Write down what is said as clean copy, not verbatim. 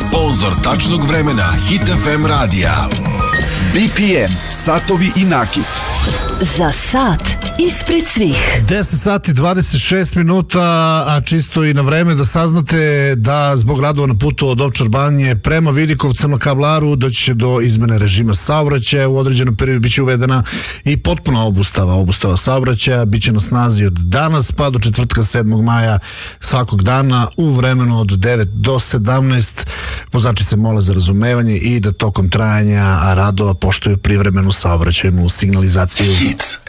Sponzor tačnog vremena Hit FM radija. BPM, satovi i nakit. Za sat ispred svih. 10 sati 26 minuta, a čisto i na vreme da saznate da zbog radova na putu od Ovčar Banje prema Vidikovcu na Kablaru doći će do izmene režima saobraćaja. U određenom periodu biće uvedena i potpuna obustava saobraćaja. Biće na snazi od danas pa do četvrtka 7. maja svakog dana u vremenu od 9 do 17. Vozači se mole za razumevanje i da tokom trajanja radova poštuju privremenu saobraćajnu signalizaciju. Hit